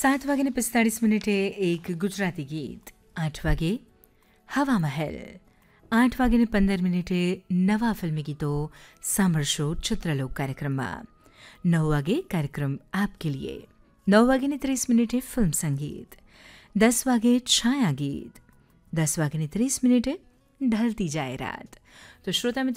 7:45 એક ગુજરાતી ગીત, 8 વાગે હવા મહેલ, 8:15 નવા ફિલ્મી ગીતો સાંભળશો ચિત્રલોક કાર્યક્રમમાં. 9 વાગે કાર્યક્રમ આપકે લીએ, 9:30 ફિલ્મ સંગીત, 10 વાગે છાયા ગીત, 10:30 ઢલતી જાહેરાત. તો શ્રોતા મિત્રો,